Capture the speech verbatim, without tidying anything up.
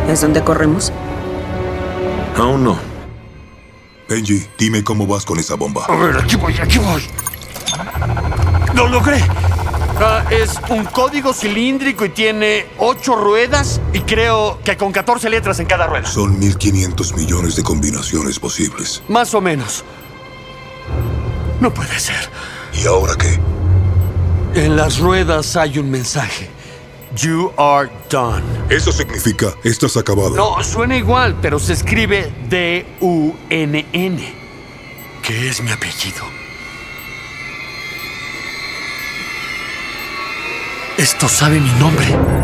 ¿Es donde corremos? Aún no. Benji, dime cómo vas con esa bomba. A ver, aquí voy, aquí voy. ¡Lo logré! Ah, es un código cilíndrico y tiene ocho ruedas y creo que con catorce letras en cada rueda. Son mil quinientos millones de combinaciones posibles. Más o menos. No puede ser. ¿Y ahora qué? En las ruedas hay un mensaje. You are done. Eso significa, estás acabado. No, suena igual, pero se escribe D U N N, que es mi apellido. Esto sabe mi nombre.